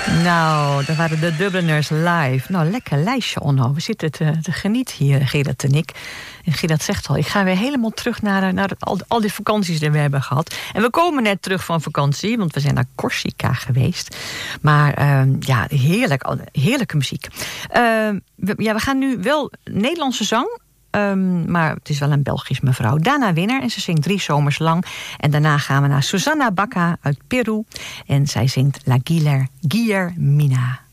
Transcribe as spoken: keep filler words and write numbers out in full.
Nou, dat waren de Dubliners live. Nou, lekker lijstje, Onno. We zitten te, te genieten hier, Gerard en ik. En Gerard zegt al, ik ga weer helemaal terug naar, naar al, al die vakanties die we hebben gehad. En we komen net terug van vakantie, want we zijn naar Corsica geweest. Maar uh, ja, heerlijk, heerlijke muziek. Uh, we, ja, we gaan nu wel Nederlandse zang. Um, maar het is wel een Belgisch mevrouw. Dana Winner en ze zingt drie zomers lang. En daarna gaan we naar Susana Baca uit Peru. En zij zingt La Guillermina.